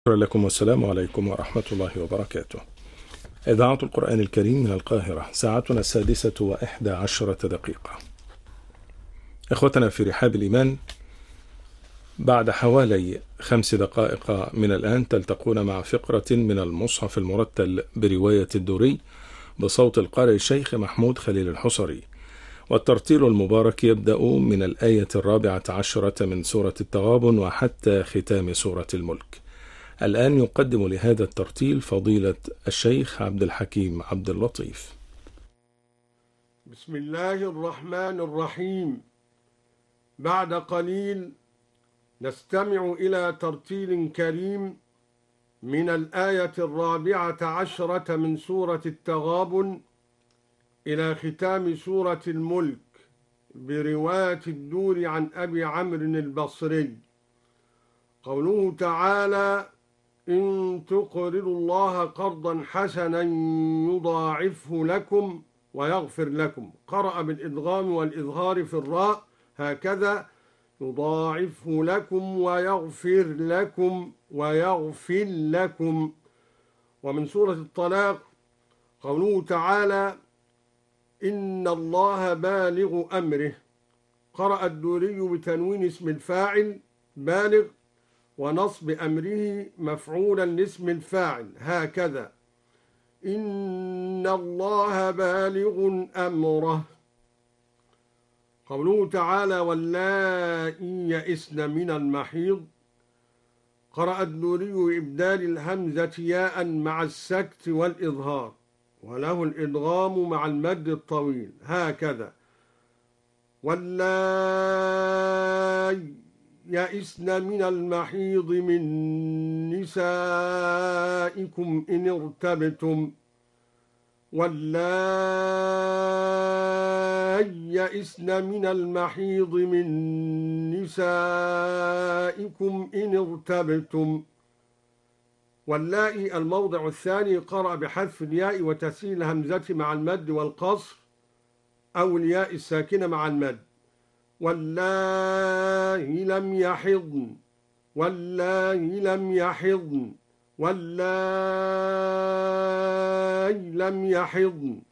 شكرا لكم والسلام عليكم ورحمة الله وبركاته. إذاعة القرآن الكريم من القاهرة، ساعتنا 6:11. إخوتنا في رحاب الإيمان، بعد حوالي 5 دقائق من الآن تلتقون مع فقرة من المصحف المرتل برواية الدوري بصوت القارئ الشيخ محمود خليل الحصري، والترتيل المبارك يبدأ من الآية 14 من سورة التغابن وحتى ختام سورة الملك. الآن يقدم لهذا الترتيل فضيلة الشيخ عبد الحكيم عبد اللطيف. بسم الله الرحمن الرحيم. بعد قليل نستمع إلى ترتيل كريم من الآية 14 من سورة التغابن إلى ختام سورة الملك برواية الدوري عن أبي عمرو البصري. قوله تعالى: إن تقرضوا الله قرضا حسنا يضاعفه لكم ويغفر لكم. قرأ بالإدغام والإظهار في الراء هكذا: يضاعفه لكم ويغفر لكم ويغفر لكم. ومن سورة الطلاق قوله تعالى: إن الله بالغ أمره. قرأ الدوري بتنوين اسم الفاعل بالغ ونصب أمره مفعولا لاسم الفاعل هكذا: إن الله بالغ أمره. قوله تعالى: واللائي يئسن من المحيض. قرأ الدوري بإبدال الهمزة ياء مع السكت والإظهار، وله الإدغام مع المد الطويل هكذا: واللائي يئسن من المحيض من نسائكم إن ارتبتم. واللائي يئسن من المحيض من نسائكم إن ارتبتم. واللائي الموضع الثاني قرأ بحذف الياء وتسهيل الهمزة مع المد والقصر أو الياء الساكنة مع المد. واللائي لم يحضن، واللائي لم يحضن، واللائي لم يحضن.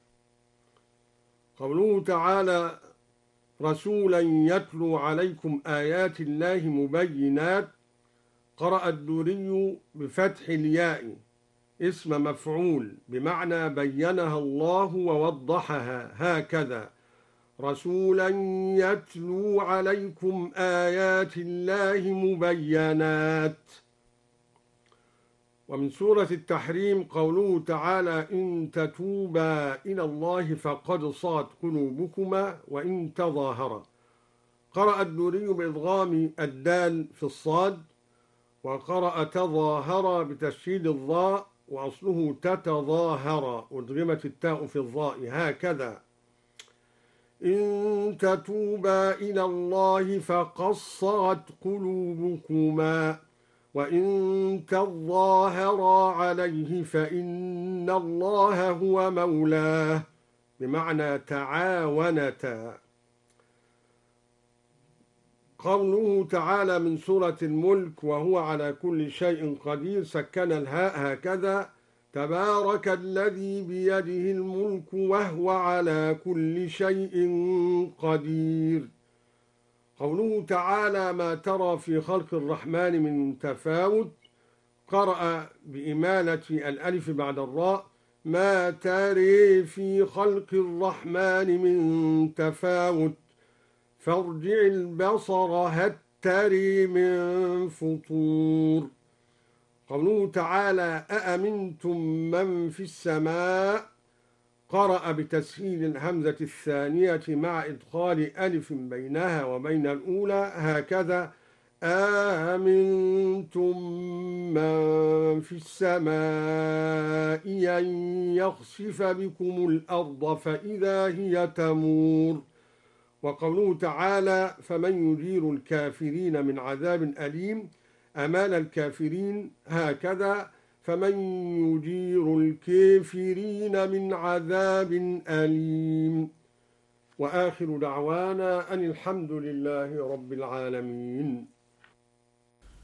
قوله تعالى: رسولا يتلو عليكم آيات الله مبينات. قرأ الدوري بفتح الياء اسم مفعول بمعنى بينها الله ووضحها هكذا: رسولا يتلو عليكم آيات الله مبينات. ومن سورة التحريم قوله تعالى: إن تتوبا إلى الله فقد صغت قلوبكما وإن تظاهرا. قرأ الدوري بإدغام الدال في الصاد، وقرأ تظاهر بتشديد الضاء وأصله تتظاهر أدغمت التاء في الضاء هكذا: إن تتوبا إلى الله فقد صغت قلوبكما وإن تظاهرا عليه فإن الله هو مولاه بمعنى تعاونتا. قوله تعالى من سورة الملك: وهو على كل شيء قدير، سكن الهاء هكذا: تبارك الذي بيده الملك وهو على كل شيء قدير. قوله تعالى: ما ترى في خلق الرحمن من تفاوت. قرأ بإمالة الألف بعد الراء: ما تري في خلق الرحمن من تفاوت فارجع البصر هل تري من فطور. قوله تعالى: أأمنتم من في السماء. قرأ بتسهيل الهمزة الثانية مع إدخال ألف بينها وبين الأولى هكذا: آمنتم من في السماء أن يخسف بكم الأرض فإذا هي تمور. وقوله تعالى: فمن يجير الكافرين من عذاب أليم. أمال الكافرين هكذا: فمن يجير الكافرين من عذاب أليم. وآخر دعوانا أن الحمد لله رب العالمين.